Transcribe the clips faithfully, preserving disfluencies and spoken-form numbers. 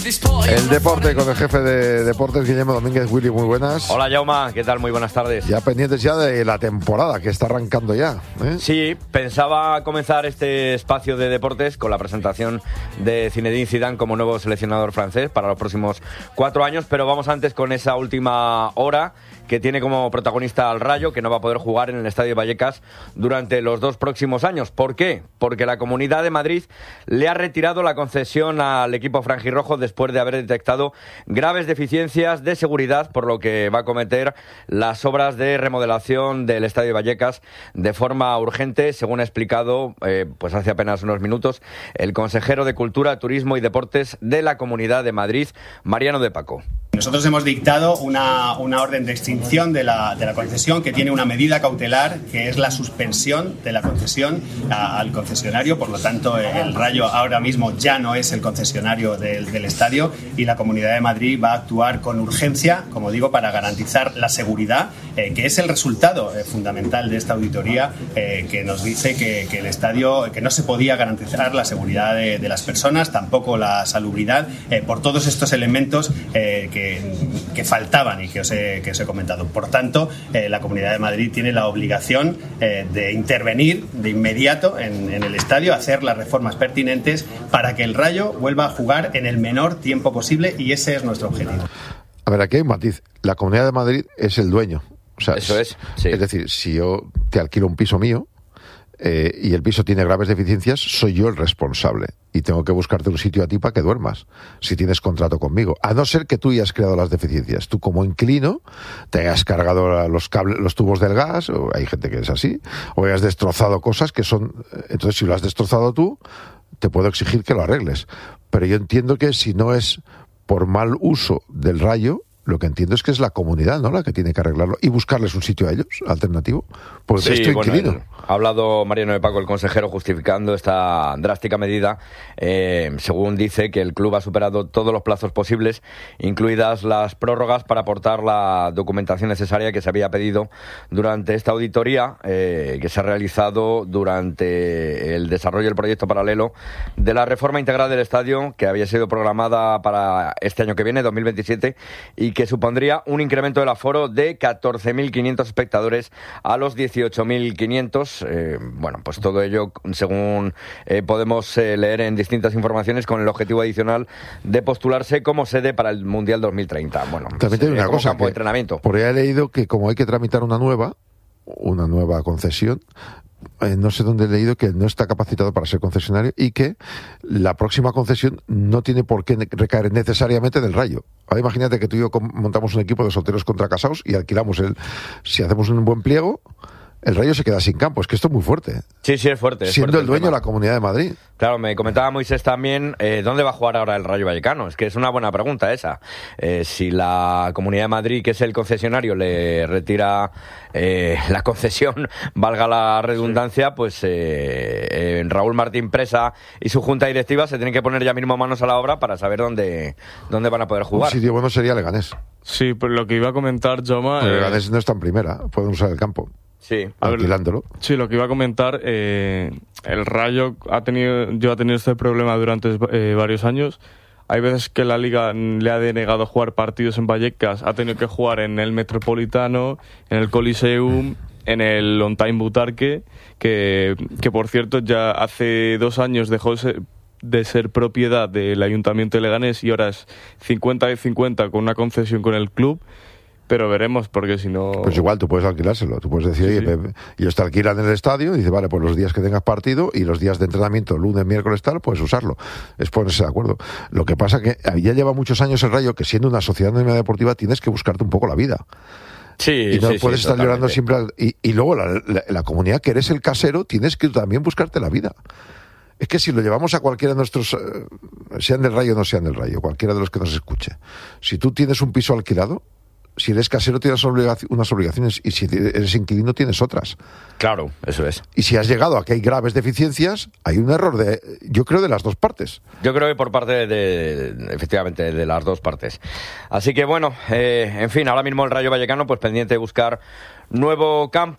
El deporte con el jefe de deportes, Guillermo Domínguez. Willy, muy buenas. Hola, Jaume, ¿qué tal? Muy buenas tardes. Ya pendientes ya de la temporada que está arrancando ya, ¿eh? Sí, pensaba comenzar este espacio de deportes con la presentación de Zinedine Zidane como nuevo seleccionador francés para los próximos cuatro años, pero vamos antes con esa última hora que tiene como protagonista al Rayo, que no va a poder jugar en el Estadio Vallecas durante los dos próximos años. ¿Por qué? Porque la Comunidad de Madrid le ha retirado la concesión al equipo franjirrojo después de haber detectado graves deficiencias de seguridad, por lo que va a acometer las obras de remodelación del Estadio Vallecas de forma urgente, según ha explicado eh, pues hace apenas unos minutos el consejero de Cultura, Turismo y Deportes de la Comunidad de Madrid, Mariano de Paco. Nosotros hemos dictado una, una orden de extinción de la, de la concesión que tiene una medida cautelar, que es la suspensión de la concesión a, al concesionario. Por lo tanto, el Rayo ahora mismo ya no es el concesionario del, del estadio, y la Comunidad de Madrid va a actuar con urgencia, como digo, para garantizar la seguridad, eh, que es el resultado eh, fundamental de esta auditoría, eh, que nos dice que, que el estadio, que no se podía garantizar la seguridad de, de las personas, tampoco la salubridad, eh, por todos estos elementos eh, que que faltaban y que os he, que os he comentado. Por tanto, eh, la Comunidad de Madrid tiene la obligación eh, de intervenir de inmediato en, en el estadio, hacer las reformas pertinentes para que el Rayo vuelva a jugar en el menor tiempo posible, y ese es nuestro objetivo. A ver, aquí hay un matiz. La Comunidad de Madrid es el dueño. O sea, Eso es, sí. Es decir, si yo te alquilo un piso mío eh, y el piso tiene graves deficiencias, soy yo el responsable. Y tengo que buscarte un sitio a ti para que duermas, si tienes contrato conmigo. A no ser que tú hayas creado las deficiencias. Tú, como inquilino, te hayas cargado los cables, los tubos del gas, o hay gente que es así, o hayas destrozado cosas que son... Entonces, si lo has destrozado tú, te puedo exigir que lo arregles. Pero yo entiendo que si no es por mal uso del Rayo, lo que entiendo es que es la comunidad, ¿no?, la que tiene que arreglarlo y buscarles un sitio a ellos, alternativo. Porque sí, estoy bueno, inquilino. Ha hablado Mariano de Paco, el consejero, justificando esta drástica medida. Eh, según dice, que el club ha superado todos los plazos posibles, incluidas las prórrogas, para aportar la documentación necesaria que se había pedido durante esta auditoría, eh, que se ha realizado durante el desarrollo del proyecto paralelo de la reforma integral del estadio, que había sido programada para este año que viene, dos mil veintisiete, y que supondría un incremento del aforo de catorce mil quinientos espectadores a los dieciocho mil quinientos. Eh, bueno, pues todo ello, según eh, podemos eh, leer en distintas informaciones, con el objetivo adicional de postularse como sede para el Mundial dos mil treinta. Bueno, también tiene una cosa, campo de entrenamiento. Por ahí he leído que como hay que tramitar una nueva, una nueva concesión, eh, no sé dónde he leído que no está capacitado para ser concesionario, y que la próxima concesión no tiene por qué recaer necesariamente del Rayo. Ahora imagínate que tú y yo montamos un equipo de solteros contra casados y alquilamos el... Si hacemos un buen pliego, el Rayo se queda sin campo. Es que esto es muy fuerte. Sí, sí, es fuerte. Es Siendo fuerte el dueño de la Comunidad de Madrid. Claro, me comentaba Moisés también, eh, ¿dónde va a jugar ahora el Rayo Vallecano? Es que es una buena pregunta esa. Eh, si la Comunidad de Madrid, que es el concesionario, le retira eh, la concesión, valga la redundancia, sí. pues eh, eh, Raúl Martín Presa y su junta directiva se tienen que poner ya mismo manos a la obra para saber dónde, dónde van a poder jugar. Un sitio bueno sería Leganés. Sí, pues lo que iba a comentar, Jaume... Eh... Leganés no está en primera, pueden usar el campo. Sí, alquilándolo. Ver, sí, lo que iba a comentar, eh, el Rayo ha tenido, yo ha tenido este problema durante eh, varios años. Hay veces que la Liga le ha denegado jugar partidos en Vallecas, ha tenido que jugar en el Metropolitano, en el Coliseum, en el On Time Butarque, que, que por cierto ya hace dos años dejó de ser, de ser propiedad del Ayuntamiento de Leganés, y ahora es cincuenta y cincuenta con una concesión con el club. Pero veremos, porque si no... Pues igual, tú puedes alquilárselo. Tú puedes decir, sí, oye, sí. ellos te alquilan en el estadio, y dice, vale, pues los días que tengas partido y los días de entrenamiento, lunes, miércoles, tal, puedes usarlo. Es ponerse de acuerdo. Lo que pasa que ya lleva muchos años el Rayo, que siendo una sociedad anónima deportiva tienes que buscarte un poco la vida. Sí, y no sí, puedes sí, estar totalmente. llorando siempre. Al, y, y luego la, la, la comunidad, que eres el casero, tienes que también buscarte la vida. Es que si lo llevamos a cualquiera de nuestros, eh, sean del Rayo o no sean del Rayo, cualquiera de los que nos escuche, si tú tienes un piso alquilado, si eres casero tienes unas obligaciones, y si eres inquilino tienes otras. Claro, eso es. Y si has llegado a que hay graves deficiencias, hay un error de, yo creo, de las dos partes. Yo creo que por parte de, de efectivamente, de las dos partes. Así que bueno, eh, en fin, ahora mismo el Rayo Vallecano, pues pendiente de buscar nuevo campo.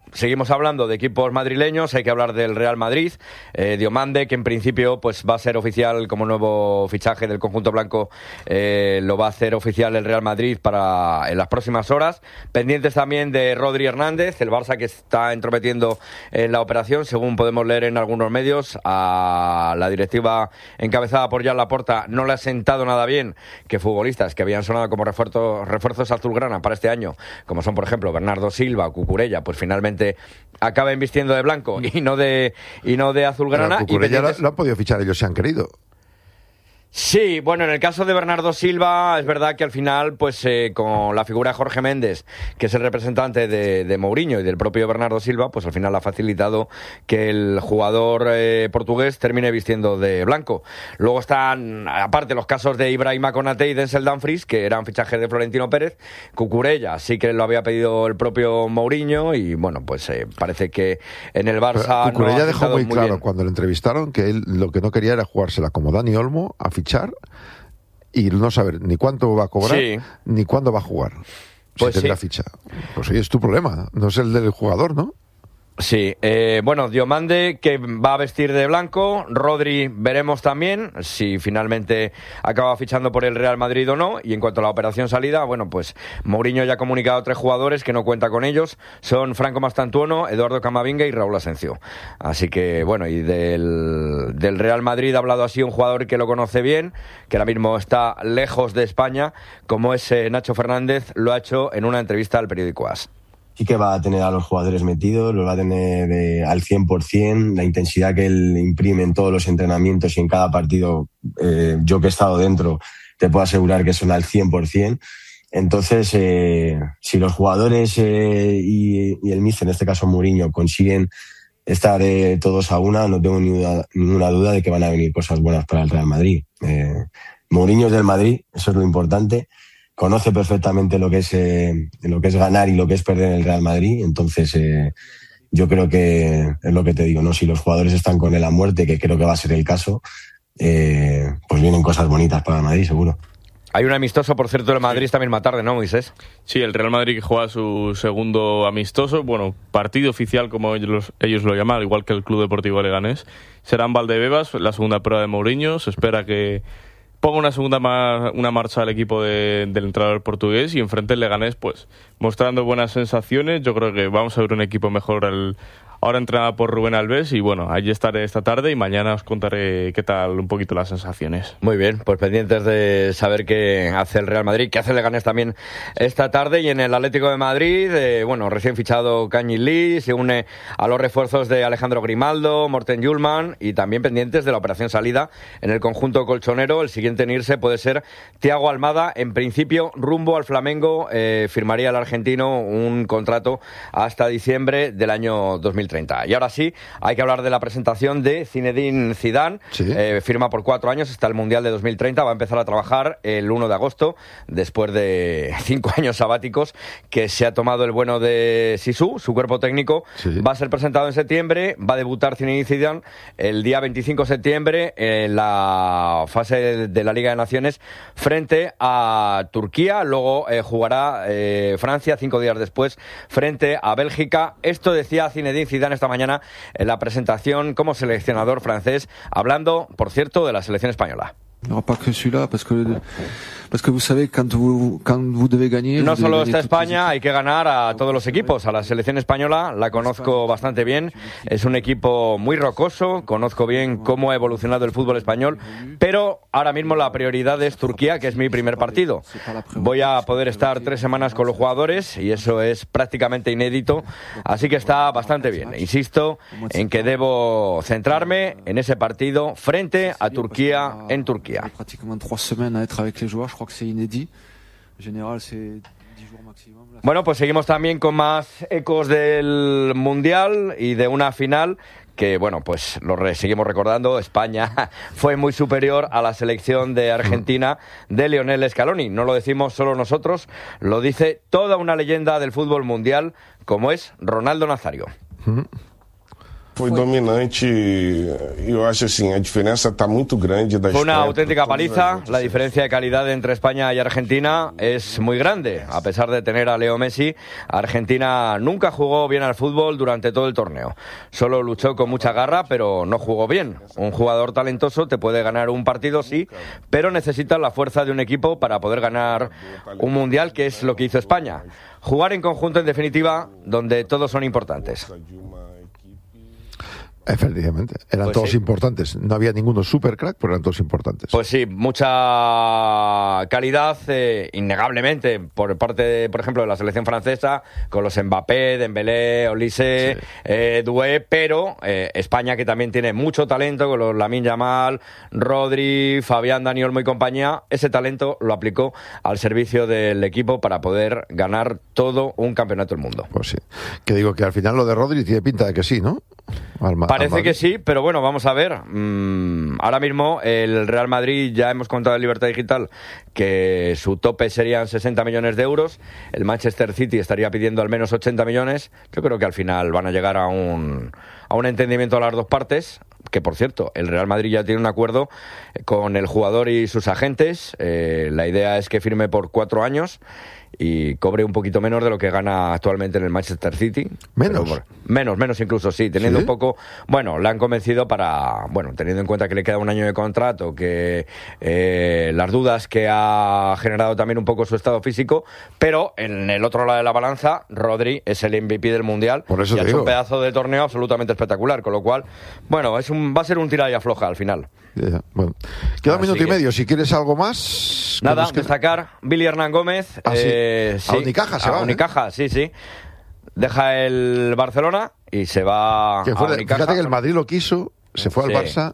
seguimos hablando de equipos madrileños, hay que hablar del Real Madrid, eh, Diomande, que en principio pues va a ser oficial como nuevo fichaje del conjunto blanco, eh, lo va a hacer oficial el Real Madrid para en las próximas horas. Pendientes también de Rodri Hernández, el Barça que está entrometiendo en la operación, según podemos leer en algunos medios. A la directiva encabezada por Joan Laporta no le ha sentado nada bien que futbolistas que habían sonado como refuerzos, refuerzos azulgrana para este año, como son por ejemplo Bernardo Silva o Cucurella, pues finalmente acaben vistiendo de blanco y no de y no de azulgrana. Y pendientes... lo, lo han podido fichar ellos si han querido. Sí, bueno, en el caso de Bernardo Silva es verdad que al final, pues eh, con la figura de Jorge Méndez, que es el representante de, de Mourinho y del propio Bernardo Silva, pues al final ha facilitado que el jugador eh, portugués termine vistiendo de blanco. Luego están, aparte, los casos de Ibrahima Konaté y Denzel Dumfries, que eran fichajes de Florentino Pérez. Cucurella sí que lo había pedido el propio Mourinho y bueno, pues eh, parece que en el Barça... Pero Cucurella no ha dejó muy, muy claro bien. Cuando le entrevistaron que él lo que no quería era jugársela como Dani Olmo a fichar y no saber ni cuánto va a cobrar, sí, ni cuándo va a jugar. Pues si tendrá sí. ficha. Pues sí, es tu problema, no es el del jugador, ¿no? Sí, eh, bueno, Diomande que va a vestir de blanco, Rodri veremos también si finalmente acaba fichando por el Real Madrid o no, y en cuanto a la operación salida, bueno, pues Mourinho ya ha comunicado a tres jugadores que no cuenta con ellos, son Franco Mastantuono, Eduardo Camavinga y Raúl Asencio. Así que, bueno, y del, del Real Madrid ha hablado así un jugador que lo conoce bien, que ahora mismo está lejos de España, como es eh, Nacho Fernández, lo ha hecho en una entrevista al periódico AS. Sí que va a tener a los jugadores metidos, los va a tener eh, al cien por ciento, la intensidad que él imprime en todos los entrenamientos y en cada partido, eh, yo que he estado dentro, te puedo asegurar que son al cien por ciento. Entonces, eh, si los jugadores eh, y, y el míster, en este caso Mourinho, consiguen estar eh, todos a una, no tengo ninguna, ninguna duda de que van a venir cosas buenas para el Real Madrid. Eh, Mourinho es del Madrid, eso es lo importante. Conoce perfectamente lo que es eh, lo que es ganar y lo que es perder en el Real Madrid. Entonces, eh, yo creo que es lo que te digo, ¿no? Si los jugadores están con él a muerte, que creo que va a ser el caso, eh, pues vienen cosas bonitas para el Madrid, seguro. Hay un amistoso, por cierto, del Madrid esta misma tarde, ¿no, Moisés? Sí, el Real Madrid que juega su segundo amistoso, bueno, partido oficial como ellos, ellos lo llaman, igual que el Club Deportivo Leganés. Será en Valdebebas, la segunda prueba de Mourinho. Se espera que ponga una segunda mar- una marcha al equipo de, del entrenador portugués y enfrente el Leganés, pues mostrando buenas sensaciones. Yo creo que vamos a ver un equipo mejor al, ahora entrenado por Rubén Alves y bueno, allí estaré esta tarde y mañana os contaré qué tal un poquito las sensaciones. Muy bien, pues pendientes de saber qué hace el Real Madrid, qué hace el Leganés también esta tarde. Y en el Atlético de Madrid, eh, bueno, recién fichado Kangin Lee, se une a los refuerzos de Alejandro Grimaldo, Morten Hjulmand, y también pendientes de la operación salida en el conjunto colchonero. El siguiente en irse puede ser Thiago Almada, en principio rumbo al Flamengo, eh, firmaría el argentino un contrato hasta diciembre del año dos mil treinta. Y ahora sí, hay que hablar de la presentación de Zinedine Zidane. Sí. Eh, firma por cuatro años hasta el Mundial de dos mil treinta. Va a empezar a trabajar el uno de agosto, después de cinco años sabáticos que se ha tomado el bueno de Sisu, su cuerpo técnico. Sí. Va a ser presentado en septiembre. Va a debutar Zinedine Zidane el día veinticinco de septiembre en la fase de la Liga de Naciones frente a Turquía. Luego eh, jugará eh, Francia cinco días después frente a Bélgica. Esto decía Zinedine Zidane esta mañana en la presentación como seleccionador francés, hablando, por cierto, de la selección española. No solo está España, hay que ganar a todos los equipos. A la selección española la conozco bastante bien, es un equipo muy rocoso, conozco bien cómo ha evolucionado el fútbol español, pero ahora mismo la prioridad es Turquía, que es mi primer partido. Voy a poder estar tres semanas con los jugadores y eso es prácticamente inédito, así que está bastante bien. Insisto en que debo centrarme en ese partido frente a Turquía en Turquía. Bueno, pues seguimos también con más ecos del Mundial y de una final que, bueno, pues lo re- seguimos recordando. España fue muy superior a la selección de Argentina de Lionel Scaloni. No lo decimos solo nosotros, lo dice toda una leyenda del fútbol mundial como es Ronaldo Nazario. Foi dominante e eu acho assim, a diferença está muito grande da Fue una Espanha, auténtica por todas paliza. as La diferencia de calidad entre España y Argentina es muy grande. A pesar de tener a Leo Messi, Argentina nunca jugó bien al fútbol durante todo el torneo. Solo luchó con mucha garra, pero no jugó bien. Un jugador talentoso te puede ganar un partido, sí, pero necesita la fuerza de un equipo para poder ganar un mundial, que es lo que hizo España. Jugar en conjunto, en definitiva, donde todos son importantes. Efectivamente, eran Pues todos sí. importantes. No había ninguno super crack, pero eran todos importantes. Pues sí, mucha calidad, eh, innegablemente, por parte, de, por ejemplo, de la selección francesa, con los Mbappé, Dembélé, Olise, Sí. eh, Doué, pero eh, España, que también tiene mucho talento, con los Lamine Yamal, Rodri, Fabián, Dani Olmo y compañía, ese talento lo aplicó al servicio del equipo para poder ganar todo un campeonato del mundo. Pues sí. Que digo que al final lo de Rodri tiene pinta de que sí, ¿no? Al Ma- al Parece Madrid. que sí, pero bueno, vamos a ver. Mm, ahora mismo el Real Madrid, ya hemos contado en Libertad Digital que su tope serían sesenta millones de euros. El Manchester City estaría pidiendo al menos ochenta millones. Yo creo que al final van a llegar a un, a un entendimiento a las dos partes. Que, por cierto, el Real Madrid ya tiene un acuerdo con el jugador y sus agentes. Eh, la idea es que firme por cuatro años y cobre un poquito menos de lo que gana actualmente en el Manchester City. ¿Menos? Pero, bueno, menos, menos incluso, sí, teniendo ¿Sí? un poco... Bueno, le han convencido para... Bueno, teniendo en cuenta que le queda un año de contrato, que eh, las dudas que ha generado también un poco su estado físico, pero en el otro lado de la balanza, Rodri es el M V P del Mundial. Por eso y te ha hecho digo. un pedazo de torneo absolutamente espectacular, con lo cual, bueno, es un, va a ser un tira y afloja al final. Ya, ya. Bueno, queda un Así minuto y que- medio. Si quieres algo más... que Nada, nos quede. destacar Billy Hernán Gómez. Ah, sí. eh, A Unicaja se a va, ¿eh? Unicaja, sí, sí. Deja el Barcelona y se va Que a fue- Unicaja. fíjate que el Madrid lo quiso, se fue al Sí. Barça.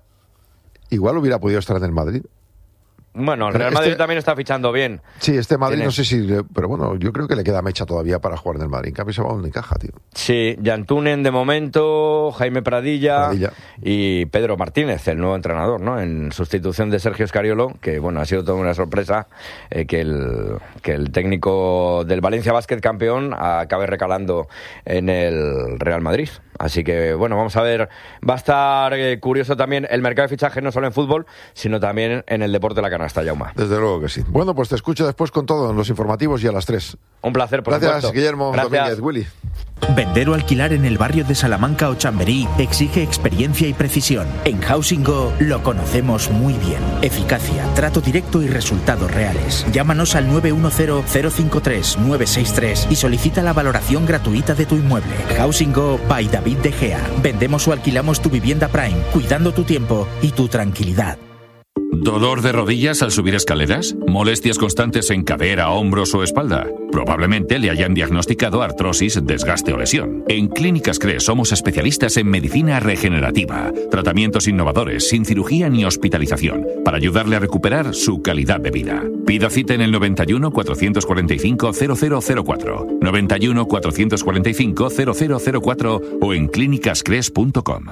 Igual hubiera podido estar en el Madrid. Bueno, el Pero Real Madrid este- también está fichando bien. Sí, este Madrid Tiene- no sé si... le- Pero bueno, yo creo que le queda mecha todavía para jugar en el Madrid. En cambio se va a Unicaja, tío. Sí, Yantunen de momento, Jaime Pradilla, Pradilla. y Pedro Martínez, el nuevo entrenador, ¿no? En sustitución de Sergio Scariolo, que bueno, ha sido toda una sorpresa eh, que, el, que el técnico del Valencia Basket campeón acabe recalando en el Real Madrid. Así que bueno, vamos a ver, va a estar eh, curioso también el mercado de fichajes, no solo en fútbol, sino también en el deporte de la canasta, Jauma. Desde luego que sí. Bueno, pues te escucho después con todo en los informativos y a las tres. Un placer, por Gracias, supuesto. Guillermo Gracias. Domínguez. Willy. Vender o alquilar en el barrio de Salamanca o Chamberí exige experiencia y precisión. En Housing Go lo conocemos muy bien. Eficacia, trato directo y resultados reales. Llámanos al nueve uno cero, cero cinco tres, nueve seis tres y solicita la valoración gratuita de tu inmueble. Housing Go by David De Gea. Vendemos o alquilamos tu vivienda Prime, cuidando tu tiempo y tu tranquilidad. ¿Dolor de rodillas al subir escaleras? ¿Molestias constantes en cadera, hombros o espalda? Probablemente le hayan diagnosticado artrosis, desgaste o lesión. En Clínicas C R E somos especialistas en medicina regenerativa, tratamientos innovadores, sin cirugía ni hospitalización, para ayudarle a recuperar su calidad de vida. Pida cita en el noventa y uno, cuatrocientos cuarenta y cinco, cero cero cero cuatro, noventa y uno, cuatrocientos cuarenta y cinco, cero cero cero cuatro o en clínicas cres punto com.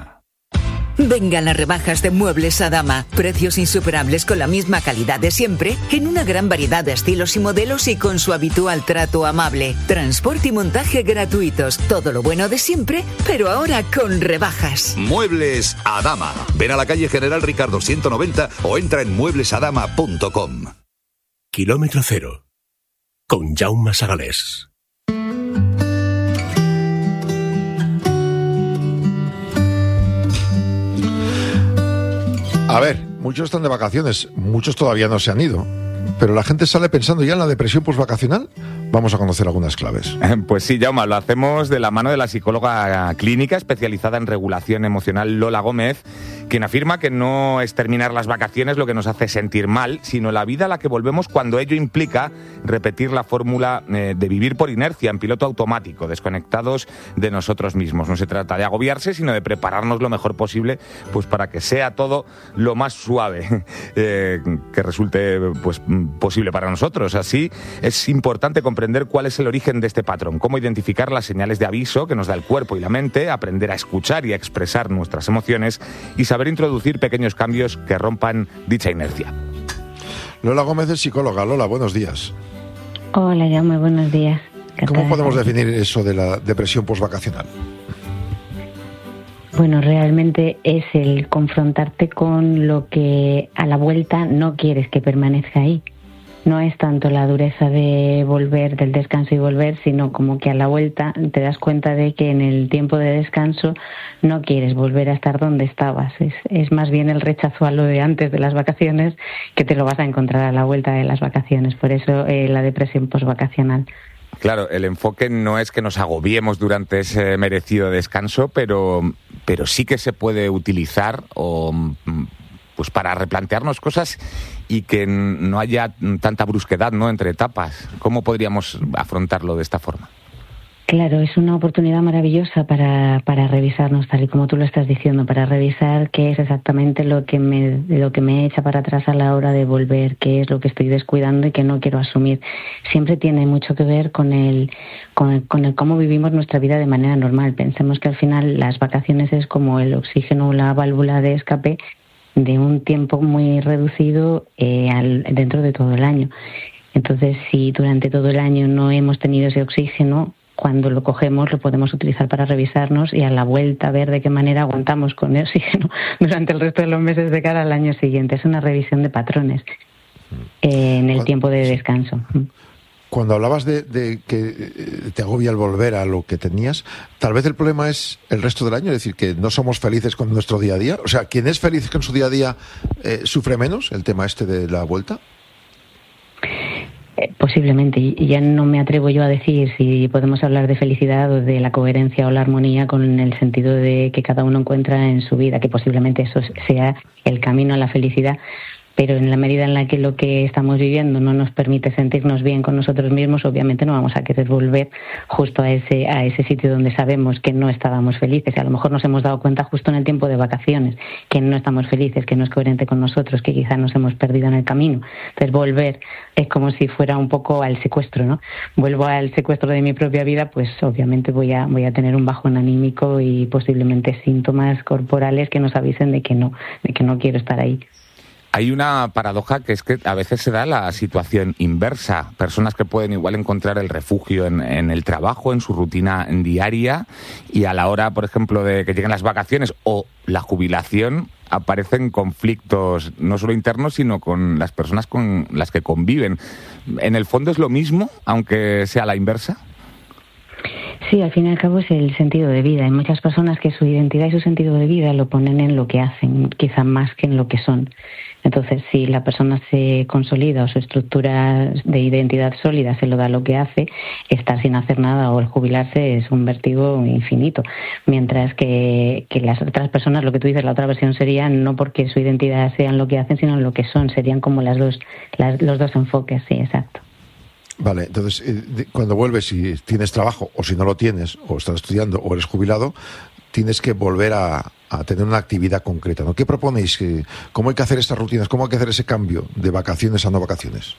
Vengan las rebajas de Muebles Adama. Precios insuperables con la misma calidad de siempre, en una gran variedad de estilos y modelos y con su habitual trato amable. Transporte y montaje gratuitos. Todo lo bueno de siempre, pero ahora con rebajas. Muebles Adama. Ven a la calle General Ricardo ciento noventa o entra en muebles adama punto com. Kilómetro cero. Con Jaume Sagalés. A ver, muchos están de vacaciones, muchos todavía no se han ido. Pero la gente sale pensando ya en la depresión postvacacional. Vamos a conocer algunas claves. Pues sí, Jaume, lo hacemos de la mano de la psicóloga clínica especializada en regulación emocional Lola Gómez, quien afirma que no es terminar las vacaciones lo que nos hace sentir mal, sino la vida a la que volvemos cuando ello implica repetir la fórmula eh, de vivir por inercia, en piloto automático, desconectados de nosotros mismos. No se trata de agobiarse, sino de prepararnos lo mejor posible, pues para que sea todo lo más suave eh, que resulte pues posible para nosotros. Así es importante comprender cuál es el origen de este patrón, cómo identificar las señales de aviso que nos da el cuerpo y la mente, aprender a escuchar y a expresar nuestras emociones y saber introducir pequeños cambios que rompan dicha inercia. Lola Gómez es psicóloga. Lola, buenos días. Hola, Jaume, buenos días. ¿Cómo podemos definir eso de la depresión postvacacional? Bueno, realmente es el confrontarte con lo que a la vuelta no quieres que permanezca ahí. No es tanto la dureza de volver, del descanso y volver, sino como que a la vuelta te das cuenta de que en el tiempo de descanso no quieres volver a estar donde estabas. Es, es más bien el rechazo a lo de antes de las vacaciones, que te lo vas a encontrar a la vuelta de las vacaciones. Por eso eh, la depresión posvacacional. Claro, el enfoque no es que nos agobiemos durante ese merecido descanso, pero, pero sí que se puede utilizar o, pues para replantearnos cosas y que no haya tanta brusquedad, ¿no?, entre etapas. ¿Cómo podríamos afrontarlo de esta forma? Claro, es una oportunidad maravillosa para, para revisarnos, tal y como tú lo estás diciendo, para revisar qué es exactamente lo que me lo que me echa para atrás a la hora de volver, qué es lo que estoy descuidando y que no quiero asumir. Siempre tiene mucho que ver con el, con el, con el cómo vivimos nuestra vida de manera normal. Pensemos que al final las vacaciones es como el oxígeno o la válvula de escape de un tiempo muy reducido eh, al, dentro de todo el año. Entonces, si durante todo el año no hemos tenido ese oxígeno, cuando lo cogemos lo podemos utilizar para revisarnos y a la vuelta ver de qué manera aguantamos con el oxígeno durante el resto de los meses de cara al año siguiente. Es una revisión de patrones eh, en el tiempo de descanso. Cuando hablabas de, de que te agobia el volver a lo que tenías, tal vez el problema es el resto del año, es decir, que no somos felices con nuestro día a día. O sea, quien es feliz con su día a día eh, sufre menos el tema este de la vuelta. Eh, posiblemente, y ya no me atrevo yo a decir si podemos hablar de felicidad o de la coherencia o la armonía con el sentido de que cada uno encuentra en su vida, que posiblemente eso sea el camino a la felicidad, pero en la medida en la que lo que estamos viviendo no nos permite sentirnos bien con nosotros mismos, obviamente no vamos a querer volver justo a ese a ese sitio donde sabemos que no estábamos felices. A lo mejor nos hemos dado cuenta justo en el tiempo de vacaciones que no estamos felices, que no es coherente con nosotros, que quizás nos hemos perdido en el camino. Entonces volver es como si fuera un poco al secuestro, ¿no? Vuelvo al secuestro de mi propia vida, pues obviamente voy a voy a tener un bajón anímico y posiblemente síntomas corporales que nos avisen de que no, de que no quiero estar ahí. Hay una paradoja que es que a veces se da la situación inversa. Personas que pueden igual encontrar el refugio en, en el trabajo, en su rutina diaria, y a la hora, por ejemplo, de que lleguen las vacaciones o la jubilación, aparecen conflictos no solo internos, sino con las personas con las que conviven. ¿En el fondo es lo mismo, aunque sea la inversa? Sí, al fin y al cabo es el sentido de vida. Hay muchas personas que su identidad y su sentido de vida lo ponen en lo que hacen, quizá más que en lo que son. Entonces, si la persona se consolida o su estructura de identidad sólida se lo da lo que hace, estar sin hacer nada o el jubilarse es un vértigo infinito. Mientras que, que las otras personas, lo que tú dices, la otra versión sería no porque su identidad sea en lo que hacen, sino en lo que son. Serían como las dos, las, los dos enfoques, sí, exacto. Vale, entonces, eh, cuando vuelves y tienes trabajo, o si no lo tienes, o estás estudiando, o eres jubilado, tienes que volver a, a tener una actividad concreta, ¿no? ¿Qué proponéis? ¿Cómo hay que hacer estas rutinas? ¿Cómo hay que hacer ese cambio de vacaciones a no vacaciones?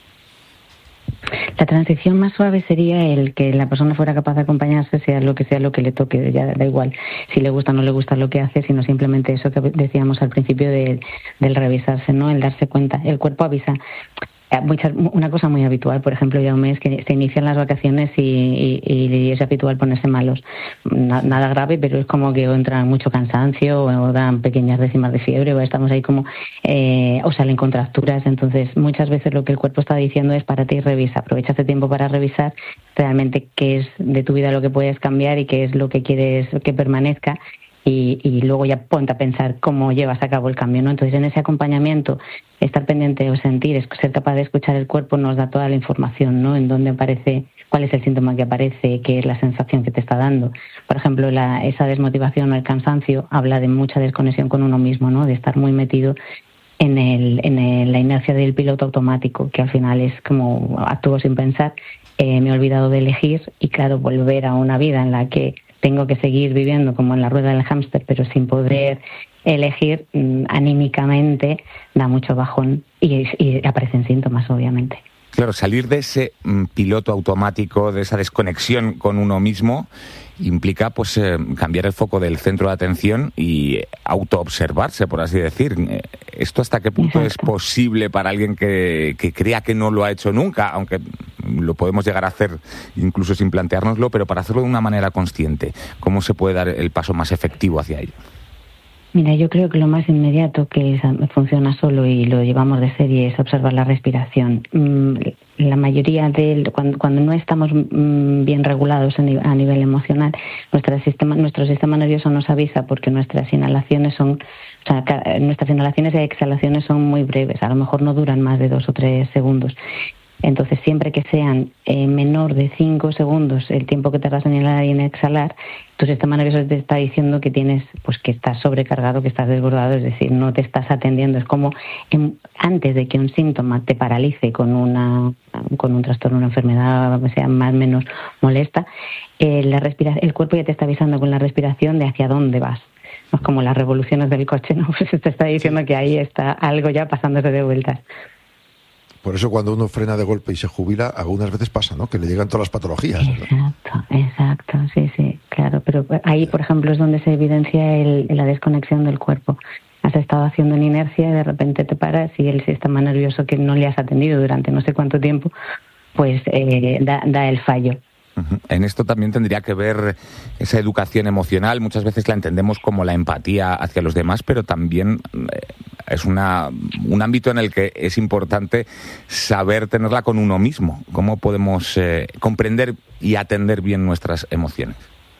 La transición más suave sería el que la persona fuera capaz de acompañarse, sea lo que sea lo que le toque, ya da igual si le gusta o no le gusta lo que hace, sino simplemente eso que decíamos al principio de, del revisarse, ¿no? El darse cuenta. El cuerpo avisa. Muchas, una cosa muy habitual, por ejemplo, ya un mes que se inician las vacaciones y, y, y es habitual ponerse malos. Na, nada grave, pero es como que entra mucho cansancio o, o dan pequeñas décimas de fiebre o estamos ahí como, eh, o salen contracturas. Entonces, muchas veces lo que el cuerpo está diciendo es párate y revisa. Aprovecha este tiempo para revisar realmente qué es de tu vida lo que puedes cambiar y qué es lo que quieres que permanezca. Y, y luego ya ponte a pensar cómo llevas a cabo el cambio, ¿no? Entonces, en ese acompañamiento, estar pendiente o sentir, ser capaz de escuchar el cuerpo nos da toda la información, ¿no? En dónde aparece, cuál es el síntoma que aparece, qué es la sensación que te está dando. Por ejemplo, la, esa desmotivación o el cansancio habla de mucha desconexión con uno mismo, ¿no? De estar muy metido en, el, en el, la inercia del piloto automático, que al final es como actúo sin pensar, eh, me he olvidado de elegir y, claro, volver a una vida en la que tengo que seguir viviendo como en la rueda del hámster, pero sin poder elegir, anímicamente da mucho bajón y, y aparecen síntomas, obviamente. Claro, salir de ese mm, piloto automático, de esa desconexión con uno mismo, implica pues eh, cambiar el foco del centro de atención y autoobservarse, por así decir. ¿Esto hasta qué punto Exacto. es posible para alguien que, que crea que no lo ha hecho nunca? Aunque lo podemos llegar a hacer incluso sin planteárnoslo, pero para hacerlo de una manera consciente, ¿cómo se puede dar el paso más efectivo hacia ello? Mira, yo creo que lo más inmediato que funciona solo y lo llevamos de serie es observar la respiración. La mayoría de cuando, cuando no estamos bien regulados a nivel emocional, nuestro sistema, nuestro sistema nervioso nos avisa porque nuestras inhalaciones son, o sea, nuestras inhalaciones y exhalaciones son muy breves, a lo mejor no duran más de dos o tres segundos. Entonces, siempre que sean eh, menor de cinco segundos el tiempo que tardas en inhalar y en exhalar, tu sistema nervioso te está diciendo que tienes, pues que estás sobrecargado, que estás desbordado, es decir, no te estás atendiendo. Es como en, antes de que un síntoma te paralice con una con un trastorno, una enfermedad, o sea, más o menos molesta, eh, la respira- el cuerpo ya te está avisando con la respiración de hacia dónde vas. No es como las revoluciones del coche, ¿no? Pues te está diciendo que ahí está algo ya pasándose de vueltas. Por eso cuando uno frena de golpe y se jubila, algunas veces pasa, ¿no? Que le llegan todas las patologías. Exacto, exacto, sí, sí, claro. Pero ahí, por ejemplo, es donde se evidencia el, la desconexión del cuerpo. Has estado haciendo en inercia y de repente te paras y el sistema nervioso que no le has atendido durante no sé cuánto tiempo, pues eh, da, da el fallo. En esto también tendría que ver esa educación emocional. Muchas veces la entendemos como la empatía hacia los demás, pero también es una, un ámbito en el que es importante saber tenerla con uno mismo. ¿Cómo podemos eh, comprender y atender bien nuestras emociones?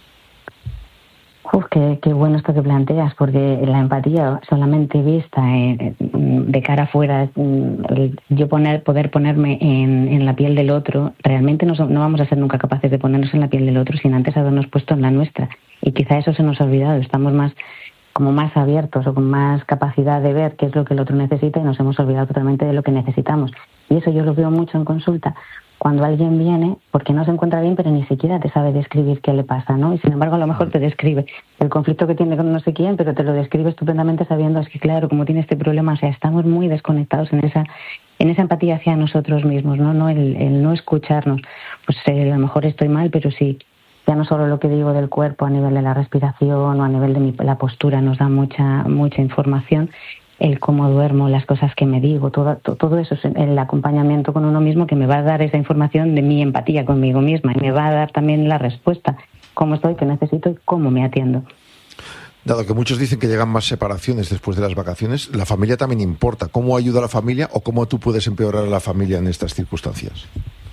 Uf, qué, qué bueno esto que planteas, porque la empatía solamente vista eh, de cara afuera, yo poner, poder ponerme en, en la piel del otro, realmente no, no vamos a ser nunca capaces de ponernos en la piel del otro sin antes habernos puesto en la nuestra. Y quizá eso se nos ha olvidado, estamos más como más abiertos o con más capacidad de ver qué es lo que el otro necesita y nos hemos olvidado totalmente de lo que necesitamos. Y eso yo lo veo mucho en consulta. Cuando alguien viene, porque no se encuentra bien, pero ni siquiera te sabe describir qué le pasa, ¿no? Y sin embargo, a lo mejor te describe el conflicto que tiene con no sé quién, pero te lo describe estupendamente sabiendo, es que claro, como tiene este problema, o sea, estamos muy desconectados en esa en esa empatía hacia nosotros mismos, ¿no? no el, el no escucharnos. Pues eh, a lo mejor estoy mal, pero sí, ya no solo lo que digo del cuerpo a nivel de la respiración o a nivel de mi, la postura nos da mucha mucha información, el cómo duermo, las cosas que me digo, todo, todo eso es el acompañamiento con uno mismo que me va a dar esa información de mi empatía conmigo misma y me va a dar también la respuesta, cómo estoy, qué necesito y cómo me atiendo. Dado que muchos dicen que llegan más separaciones después de las vacaciones, la familia también importa. ¿Cómo ayuda a la familia o cómo tú puedes empeorar a la familia en estas circunstancias?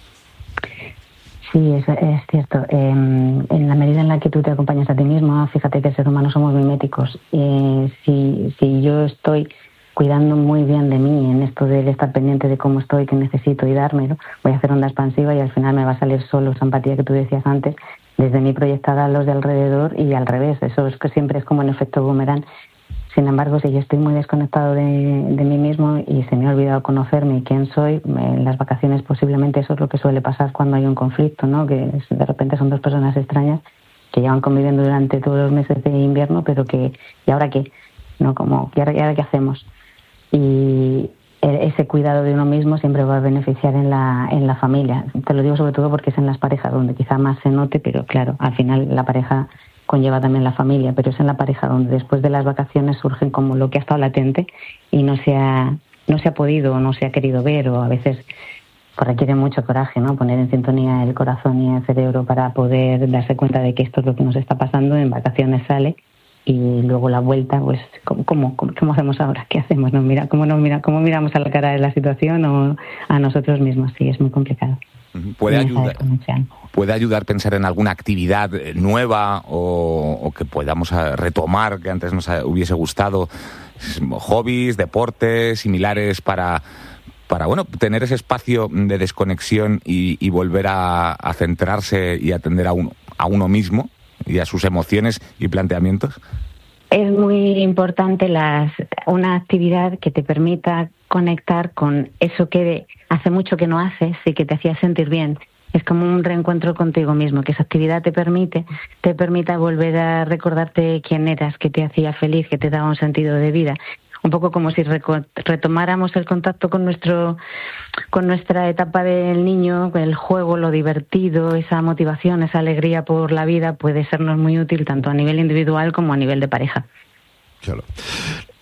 Sí, es, es cierto. Eh, en la medida en la que tú te acompañas a ti mismo, fíjate que el ser humano somos miméticos. Eh, si, si yo estoy cuidando muy bien de mí en esto de estar pendiente de cómo estoy, qué necesito y dármelo, voy a hacer onda expansiva y al final me va a salir solo esa empatía que tú decías antes, desde mí proyectada a los de alrededor y al revés. Eso es que siempre es como un efecto boomerang. Sin embargo, si yo estoy muy desconectado de, de mí mismo y se me ha olvidado conocerme y quién soy, en las vacaciones posiblemente eso es lo que suele pasar cuando hay un conflicto, ¿no? Que de repente son dos personas extrañas que llevan conviviendo durante todos los meses de invierno, pero que, ¿y ahora qué? ¿No? Como, ¿y ahora, y ahora qué hacemos? Y ese cuidado de uno mismo siempre va a beneficiar en la, en la familia. Te lo digo sobre todo porque es en las parejas donde quizá más se note, pero claro, al final la pareja conlleva también la familia, pero es en la pareja donde después de las vacaciones surgen como lo que ha estado latente y no se ha, no se ha podido o no se ha querido ver, o a veces pues requiere mucho coraje, ¿no? Poner en sintonía el corazón y el cerebro para poder darse cuenta de que esto es lo que nos está pasando. En vacaciones sale y luego la vuelta, pues ¿cómo, cómo, cómo hacemos ahora? ¿Qué hacemos? ¿No? Mira, ¿cómo, no, mira, ¿Cómo miramos a la cara de la situación o a nosotros mismos? Sí, es muy complicado. Puede ayudar, puede ayudar a pensar en alguna actividad nueva o, o que podamos retomar, que antes nos hubiese gustado, hobbies, deportes similares para, para bueno, tener ese espacio de desconexión y, y volver a, a centrarse y atender a uno, a uno mismo y a sus emociones y planteamientos. Es muy importante las, una actividad que te permita conectar con eso que hace mucho que no haces y que te hacía sentir bien. Es como un reencuentro contigo mismo, que esa actividad te permite, te permita volver a recordarte quién eras, que te hacía feliz, que te daba un sentido de vida. Un poco como si retomáramos el contacto con nuestro, con nuestra etapa del niño, el juego, lo divertido, esa motivación, esa alegría por la vida puede sernos muy útil tanto a nivel individual como a nivel de pareja. Claro.